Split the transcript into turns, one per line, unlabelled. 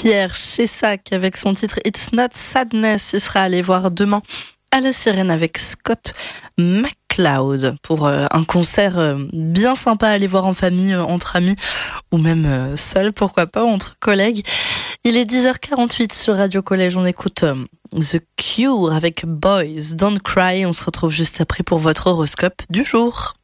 Pierre Chessac avec son titre It's Not Sadness. Il sera allé voir demain à la Sirène avec Scott McCloud pour un concert bien sympa à aller voir en famille, entre amis ou même seul, pourquoi pas, entre collègues. Il est 10h48 sur Radio Collège. On écoute The Cure avec Boys Don't Cry. On se retrouve juste après pour votre horoscope du jour.